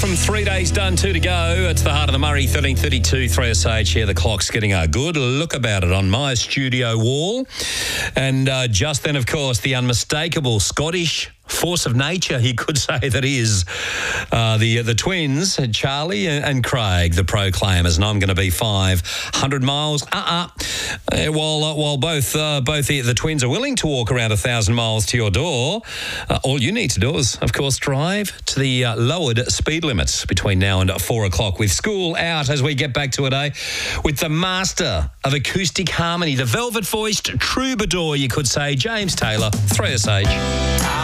from 3 days done, 2 to go. It's the heart of the Murray, 13:32, 3SH here. The clock's getting a good look about it on my studio wall. And just then, of course, the unmistakable Scottish force of nature, he could say, that is the twins, Charlie and Craig, the Proclaimers. And I'm going to be 500 miles. While both the twins are willing to walk around 1,000 miles to your door, all you need to do is, of course, drive to the lowered speed limits between now and 4 o'clock, with school out as we get back to it, with the master of acoustic harmony, the velvet-voiced troubadour, you could say, James Taylor, 3SH.